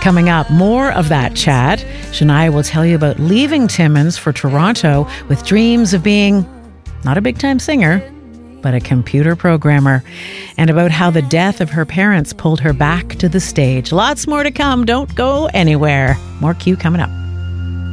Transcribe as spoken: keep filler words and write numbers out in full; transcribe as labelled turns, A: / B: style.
A: Coming up, more of that chat. Shania will tell you about leaving Timmins for Toronto with dreams of being not a big-time singer, but a computer programmer, and about how the death of her parents pulled her back to the stage. Lots more to come. Don't go anywhere. More Q coming up.